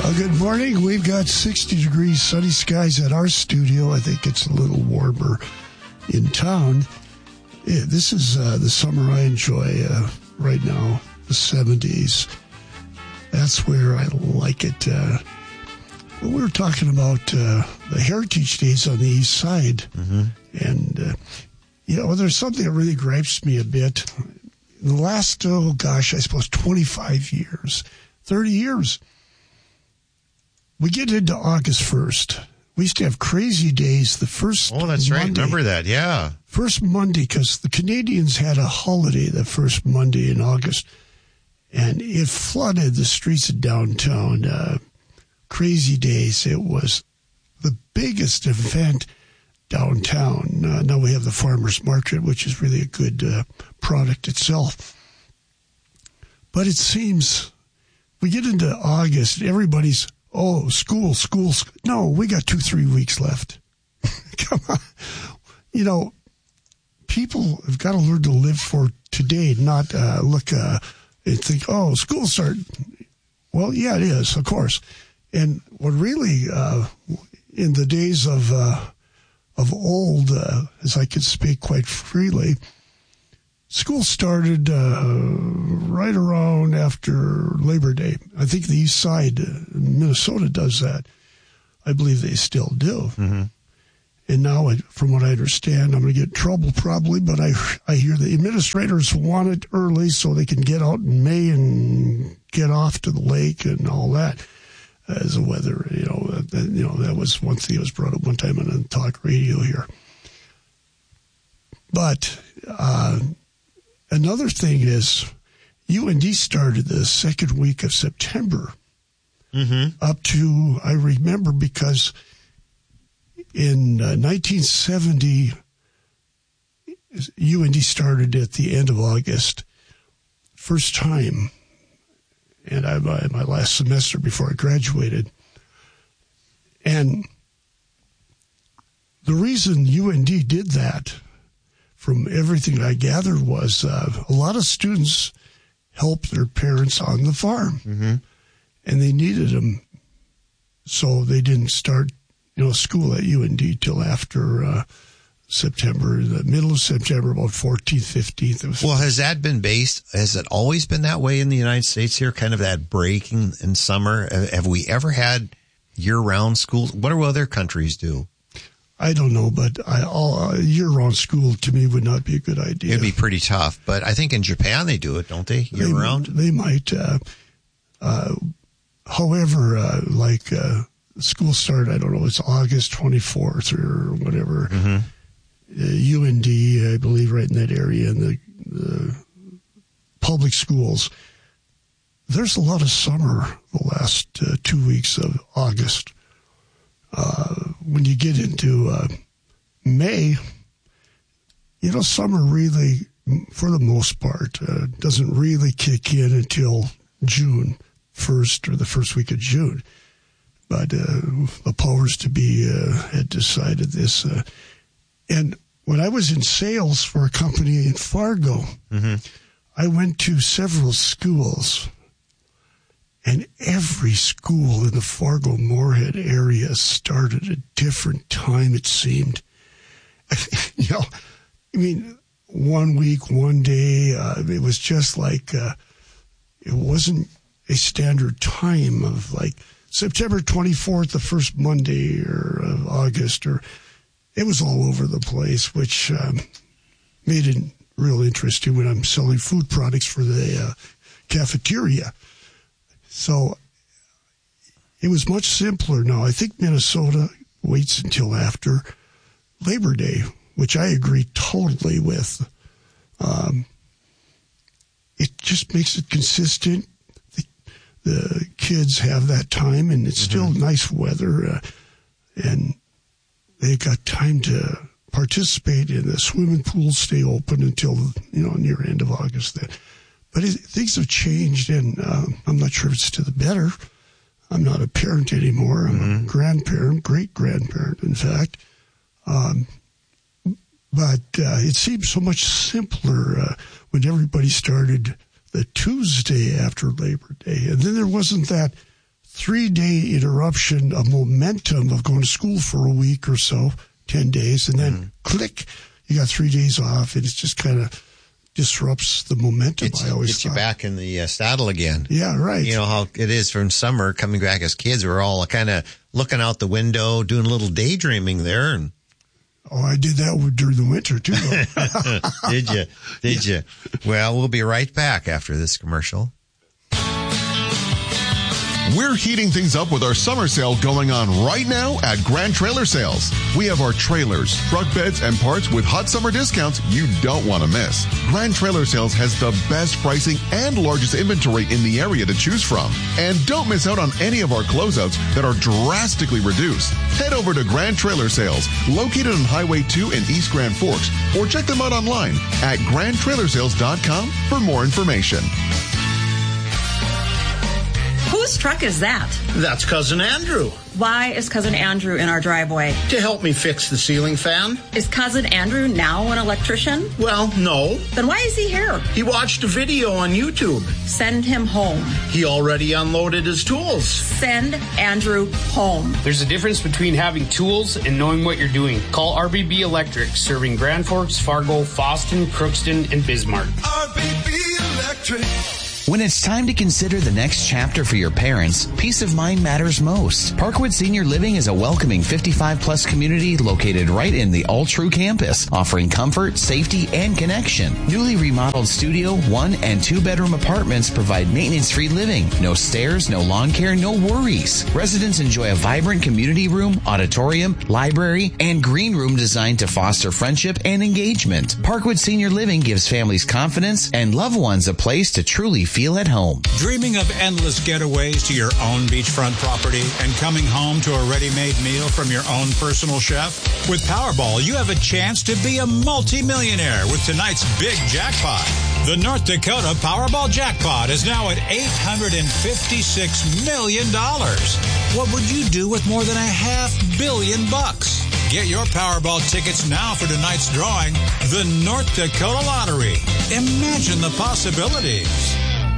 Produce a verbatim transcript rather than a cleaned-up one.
Well, good morning. We've got sixty degrees, sunny skies at our studio. I think it's a little warmer in town. Yeah, this is uh, the summer I enjoy uh, right now, the seventies. That's where I like it. Uh, we were talking about uh, the Heritage Days on the East Side. Mm-hmm. And, uh, you know, there's something that really gripes me a bit. In the last, oh gosh, I suppose twenty-five years, thirty years, we get into August first. We used to have crazy days the first Oh, that's Monday. right. Remember that, yeah. First Monday, because the Canadians had a holiday the first Monday in August, and it flooded the streets of downtown. Uh, crazy days. It was the biggest event downtown. Uh, now we have the farmers market, which is really a good uh, product itself. But it seems we get into August, everybody's, oh, school, school, school. No, we got two, three weeks left. Come on. You know, people have got to learn to live for today, not uh, look uh, and think, oh, school start. Well, yeah, it is, of course. And what really, uh, in the days of uh, of old, uh, as I could speak quite freely, school started uh, right around after Labor Day. I think the East Side, uh, Minnesota, does that. I believe they still do. Mm-hmm. And now, from what I understand, I'm going to get in trouble probably, but I I hear the administrators want it early so they can get out in May and get off to the lake and all that. As a weather, you know, that, you know, that was one thing that was brought up one time on the talk radio here. But uh, another thing is, U N D started the second week of September mm-hmm. up to, I remember, because in uh, nineteen seventy, U N D started at the end of August, first time. And I, my, my last semester before I graduated. And the reason U N D did that, from everything I gathered, was uh, a lot of students helped their parents on the farm. Mm-hmm. And they needed them. So they didn't start, you know, school at U N D till after uh, September, the middle of September, about fourteenth, fifteenth. It was well, has that been based, has it always been that way in the United States here, kind of that break in, in summer? Have we ever had year-round schools? What do other countries do? I don't know, but I, all, uh, year-round school to me would not be a good idea. It'd be pretty tough, but I think in Japan they do it, don't they, year-round? They, they might. Uh, uh, however, uh, like uh, school start, I don't know, it's August twenty-fourth or whatever. Mm-hmm. Uh, U N D, I believe, right in that area, in the, the public schools. There's a lot of summer the last uh, two weeks of August. Uh, when you get into uh, May, you know, summer really, for the most part, uh, doesn't really kick in until June first or the first week of June. But uh, the powers to be uh, had decided this. Uh, And when I was in sales for a company in Fargo, mm-hmm. I went to several schools, and every school in the Fargo-Moorhead area started at a different time, it seemed. You know, I mean, one week, one day, uh, it was just like, uh, it wasn't a standard time of like September twenty-fourth, the first Monday or of August, or it was all over the place, which um, made it real interesting when I'm selling food products for the uh, cafeteria. So it was much simpler now. I think Minnesota waits until after Labor Day, which I agree totally with. Um, it just makes it consistent. The, the kids have that time, and it's mm-hmm. still nice weather, uh, and they got time to participate in the swimming pools, stay open until, you know, near end of August then. But it, things have changed, and uh, I'm not sure if it's to the better. I'm not a parent anymore. I'm mm-hmm. a grandparent, great-grandparent, in fact. Um, but uh, it seems so much simpler uh, when everybody started the Tuesday after Labor Day. And then there wasn't that three-day interruption of momentum of going to school for a week or so, ten days, and then mm-hmm. click, you got three days off, and it's just kind of disrupts the momentum. It's, I always gets thought. you back in the uh, saddle again. Yeah, right. You know how it is from summer coming back as kids. We're all kind of looking out the window, doing a little daydreaming there. And oh, I did that during the winter too. Did you? Did yeah. you? Well, we'll be right back after this commercial. We're heating things up with our summer sale going on right now at Grand Trailer Sales. We have our trailers, truck beds, and parts with hot summer discounts you don't want to miss. Grand Trailer Sales has the best pricing and largest inventory in the area to choose from. And don't miss out on any of our closeouts that are drastically reduced. Head over to Grand Trailer Sales, located on Highway two in East Grand Forks, or check them out online at grand trailer sales dot com for more information. Whose truck is that? That's Cousin Andrew. Why is Cousin Andrew in our driveway? To help me fix the ceiling fan. Is Cousin Andrew now an electrician? Well, no. Then why is he here? He watched a video on YouTube. Send him home. He already unloaded his tools. Send Andrew home. There's a difference between having tools and knowing what you're doing. Call R B B Electric, serving Grand Forks, Fargo, Fosston, Crookston, and Bismarck. R B B Electric. When it's time to consider the next chapter for your parents, peace of mind matters most. Parkwood Senior Living is a welcoming fifty-five plus community located right in the All True campus, offering comfort, safety, and connection. Newly remodeled studio, one and two bedroom apartments provide maintenance-free living. No stairs, no lawn care, no worries. Residents enjoy a vibrant community room, auditorium, library, and green room designed to foster friendship and engagement. Parkwood Senior Living gives families confidence and loved ones a place to truly feel Feel at home. Dreaming of endless getaways to your own beachfront property and coming home to a ready-made meal from your own personal chef? With Powerball, you have a chance to be a multi-millionaire with tonight's big jackpot. The North Dakota Powerball jackpot is now at eight hundred fifty-six million dollars. What would you do with more than a half billion bucks? Get your Powerball tickets now for tonight's drawing, the North Dakota Lottery. Imagine the possibilities.